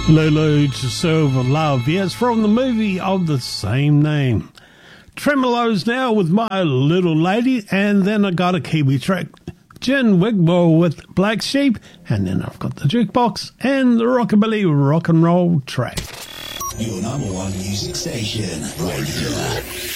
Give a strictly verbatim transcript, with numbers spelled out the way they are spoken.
Lulu to Silver Love. Yes, from the movie of the same name. Tremolos now with My Little Lady, and then I got a Kiwi track, Jen Wigmore with Black Sheep, and then I've got the jukebox and the rockabilly rock and roll track. Your number one music station, right here.